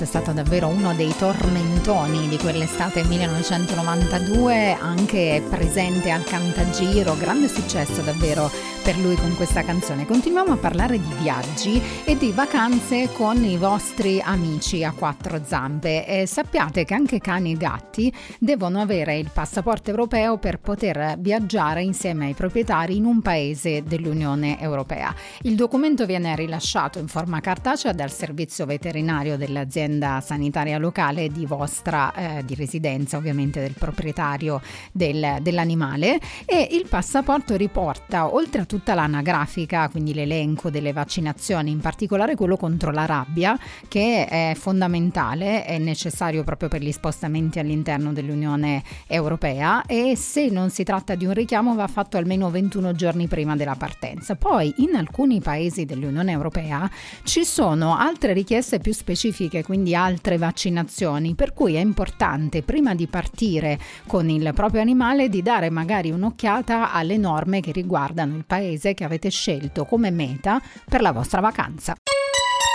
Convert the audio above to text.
È stato davvero uno dei tormentoni di quell'estate 1992, anche presente al Cantagiro, grande successo davvero per lui con questa canzone. Continuiamo a parlare di viaggi e di vacanze con i vostri amici a quattro zampe. Sappiate che anche cani e gatti devono avere il passaporto europeo per poter viaggiare insieme ai proprietari in un paese dell'Unione Europea. Il documento viene rilasciato in forma cartacea dal servizio veterinario dell'azienda sanitaria locale di vostra di residenza, ovviamente del proprietario dell'animale, e il passaporto riporta, oltre a tutta l'anagrafica, quindi l'elenco delle vaccinazioni, in particolare quello contro la rabbia, che è fondamentale, è necessario proprio per gli spostamenti all'interno dell'Unione Europea, e se non si tratta di un richiamo va fatto almeno 21 giorni prima della partenza. Poi in alcuni paesi dell'Unione Europea ci sono altre richieste più specifiche, quindi altre vaccinazioni, per cui è importante prima di partire con il proprio animale di dare magari un'occhiata alle norme che riguardano il paese che avete scelto come meta per la vostra vacanza.